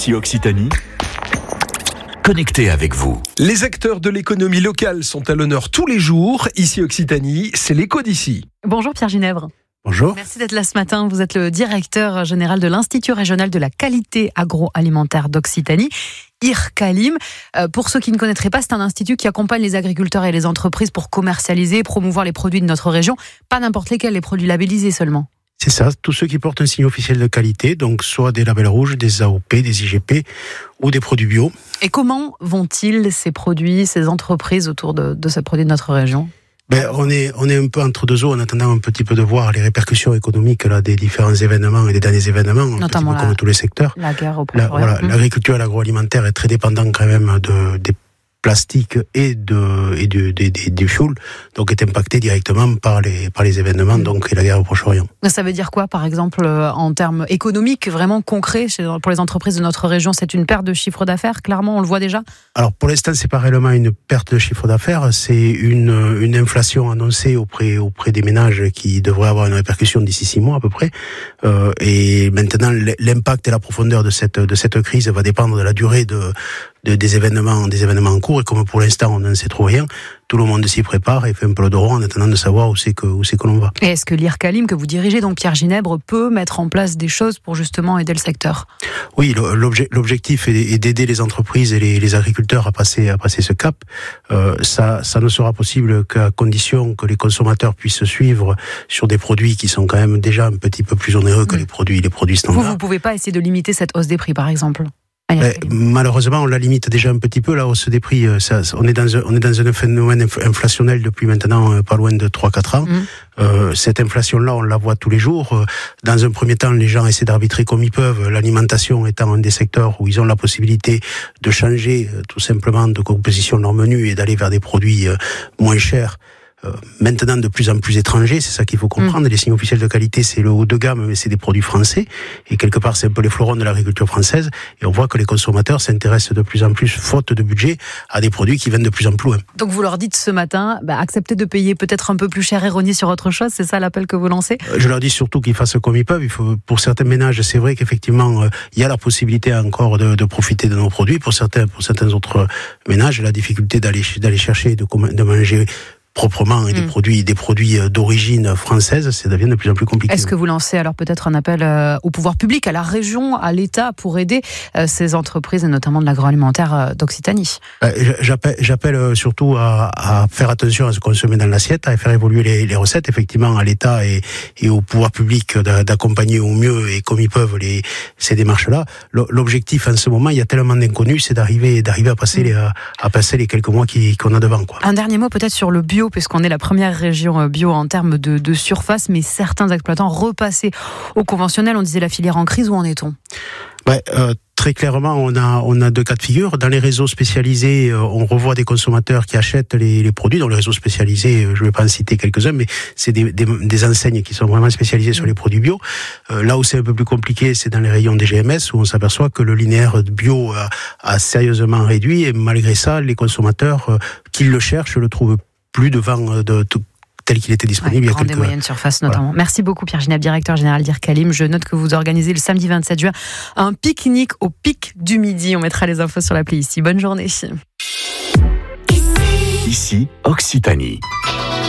Ici Occitanie, connecté avec vous. Les acteurs de l'économie locale sont à l'honneur tous les jours. Ici Occitanie, c'est l'écho d'ici. Bonjour Pierre Ginèvre. Bonjour. Merci d'être là ce matin. Vous êtes le directeur général de l'Institut régional de la qualité agroalimentaire d'Occitanie, IRCALIM. Pour ceux qui ne connaîtraient pas, c'est un institut qui accompagne les agriculteurs et les entreprises pour commercialiser et promouvoir les produits de notre région. Pas n'importe lesquels, les produits labellisés seulement. C'est ça, tous ceux qui portent un signe officiel de qualité, donc soit des labels rouges, des AOP, des IGP ou des produits bio. Et comment vont-ils, ces produits, ces entreprises autour de ces produits de notre région ? On est un peu entre deux eaux en attendant un petit peu de voir les répercussions économiques des différents événements et des derniers événements, notamment comme tous les secteurs. La guerre au Proche-Orient. L'agriculture et l'agroalimentaire est très dépendant quand même des plastiques et du fuel, donc est impacté directement par les événements et la guerre au Proche-Orient. Ça veut dire quoi, par exemple, en termes économiques, vraiment concrets pour les entreprises de notre région? C'est une perte de chiffre d'affaires, clairement, on le voit déjà? Alors, pour l'instant, c'est pas réellement une perte de chiffre d'affaires, c'est une inflation annoncée auprès des ménages qui devrait avoir une répercussion d'ici 6 mois à peu près. Et maintenant, l'impact et la profondeur de cette crise va dépendre de la durée des événements en cours, et comme pour l'instant on n'en sait trop rien, tout le monde s'y prépare et fait un peu le dos rond en attendant de savoir où c'est que l'on va. Et est-ce que l'IRCALIM que vous dirigez, donc Pierre Ginèvre, peut mettre en place des choses pour justement aider le secteur? Oui, l'objectif est d'aider les entreprises et les agriculteurs à passer ce cap. Ça ne sera possible qu'à condition que les consommateurs puissent suivre sur des produits qui sont quand même déjà un petit peu plus onéreux que les produits standards. Vous pouvez pas essayer de limiter cette hausse des prix, par exemple? Malheureusement, on la limite déjà un petit peu, la hausse des prix. On est dans un phénomène inflationnel depuis maintenant pas loin de 3-4 ans. Cette inflation-là, on la voit tous les jours. Dans un premier temps, les gens essaient d'arbitrer comme ils peuvent, l'alimentation étant un des secteurs où ils ont la possibilité de changer tout simplement de composition de leur menu et d'aller vers des produits moins chers. Maintenant de plus en plus étrangers, c'est ça qu'il faut comprendre. Les signes officiels de qualité, c'est le haut de gamme, mais c'est des produits français, et quelque part c'est un peu les fleurons de l'agriculture française, et on voit que les consommateurs s'intéressent de plus en plus, faute de budget, à des produits qui viennent de plus en plus loin. Donc vous leur dites ce matin, acceptez de payer peut-être un peu plus cher et rogner sur autre chose, c'est ça l'appel que vous lancez? Je leur dis surtout qu'ils fassent comme ils peuvent. Pour certains ménages, c'est vrai qu'effectivement il y a la possibilité encore de profiter de nos produits. Pour certains autres ménages, la difficulté d'aller chercher et de manger proprement et des produits d'origine française, ça devient de plus en plus compliqué. Est-ce que vous lancez alors peut-être un appel au pouvoir public, à la région, à l'État pour aider ces entreprises et notamment de l'agroalimentaire d'Occitanie? J'appelle surtout à faire attention à ce qu'on se met dans l'assiette, à faire évoluer les recettes, effectivement à l'État et au pouvoir public d'accompagner au mieux et comme ils peuvent ces démarches-là. L'objectif en ce moment, il y a tellement d'inconnus, c'est d'arriver à passer les quelques mois qu'on a devant, quoi. Un dernier mot peut-être sur le bio, puisqu'on est la première région bio en termes de surface, mais certains exploitants repassaient au conventionnel. On disait la filière en crise, où en est-on? Très clairement, on a 2 cas de figure. Dans les réseaux spécialisés, on revoit des consommateurs qui achètent les produits. Dans les réseaux spécialisés, je ne vais pas en citer quelques-uns, mais c'est des enseignes qui sont vraiment spécialisées sur les produits bio. Là où c'est un peu plus compliqué, c'est dans les rayons des GMS, où on s'aperçoit que le linéaire bio a sérieusement réduit, et malgré ça, les consommateurs qui le cherchent le trouvent plus devant tel qu'il était disponible il y a quelques... Grande et moyenne surface notamment. Voilà. Merci beaucoup Pierre Ginèvre, directeur général d'IRCALIM. Je note que vous organisez le samedi 27 juin un pique-nique au pic du midi. On mettra les infos sur l'appli ici. Bonne journée. Ici Occitanie.